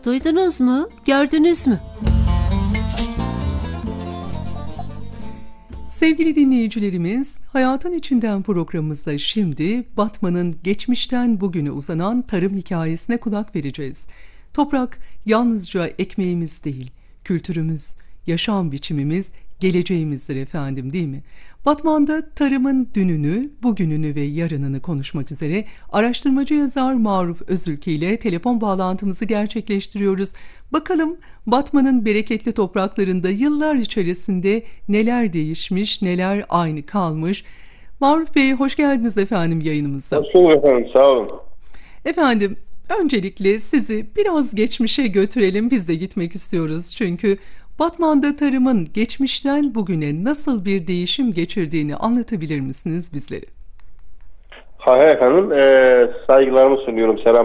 Duydunuz mu? Gördünüz mü? Sevgili dinleyicilerimiz, Hayatın İçinden programımızda şimdi Batman'ın geçmişten bugüne uzanan tarım hikayesine kulak vereceğiz. Toprak yalnızca ekmeğimiz değil, kültürümüz, yaşam biçimimiz, geleceğimizdir efendim, değil mi? Batman'da tarımın dününü, bugününü ve yarınını konuşmak üzere araştırmacı yazar Maruf Özülkü ile telefon bağlantımızı gerçekleştiriyoruz. Bakalım Batman'ın bereketli topraklarında yıllar içerisinde neler değişmiş, neler aynı kalmış. Maruf Bey, hoş geldiniz efendim yayınımıza. Hoş bulduk efendim, sağ olun. Efendim, öncelikle sizi biraz geçmişe götürelim. Biz de gitmek istiyoruz çünkü Batman'da tarımın geçmişten bugüne nasıl bir değişim geçirdiğini anlatabilir misiniz bizlere? Hay efendim, saygılarımı sunuyorum, selam